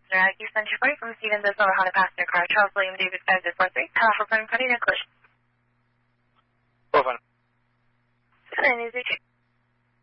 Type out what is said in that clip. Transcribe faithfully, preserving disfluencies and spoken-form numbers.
East Central Party from Stephen Desmond Honda passenger car, Charles William David five zero four three, half reporting party to collision. four five. And is it